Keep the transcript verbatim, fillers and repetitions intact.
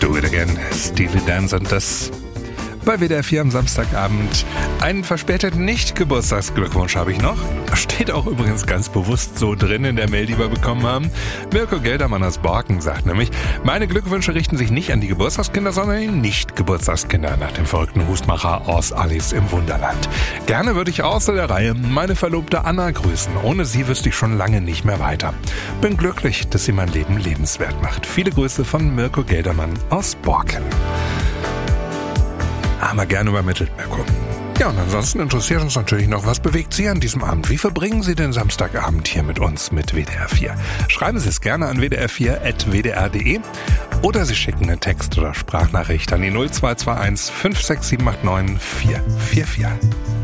Do It Again, Steely Dan und das bei W D R vier am Samstagabend. Einen verspäteten Nicht-Geburtstagsglückwunsch habe ich noch. Steht auch übrigens ganz bewusst so drin in der Mail, die wir bekommen haben. Mirko Geldermann aus Borken sagt nämlich, meine Glückwünsche richten sich nicht an die Geburtstagskinder, sondern an die Nicht-Geburtstagskinder nach dem verrückten Hustmacher aus Alice im Wunderland. Gerne würde ich außer der Reihe meine Verlobte Anna grüßen. Ohne sie wüsste ich schon lange nicht mehr weiter. Bin glücklich, dass sie mein Leben lebenswert macht. Viele Grüße von Mirko Geldermann aus Borken. Haben wir gerne übermittelt, Mirko. Ja, und ansonsten interessiert uns natürlich noch, was bewegt Sie an diesem Abend? Wie verbringen Sie den Samstagabend hier mit uns, mit W D R vier? Schreiben Sie es gerne an w d r vier at w d r punkt d e oder Sie schicken eine Text- oder Sprachnachricht an die null zwei zwei eins fünf sechs sieben acht neun vier vier vier.